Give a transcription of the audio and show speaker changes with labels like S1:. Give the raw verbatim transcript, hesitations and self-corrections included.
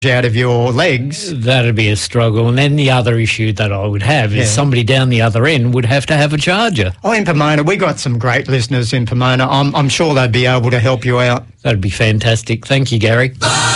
S1: out of your legs.
S2: That'd be a struggle. And then the other issue that I would have is
S1: Yeah.
S2: somebody down the other end would have to have a charger.
S1: Oh, in Pomona, we got some great listeners in Pomona. I'm, I'm sure they'd be able to help you out.
S2: That'd be fantastic. Thank you, Gary.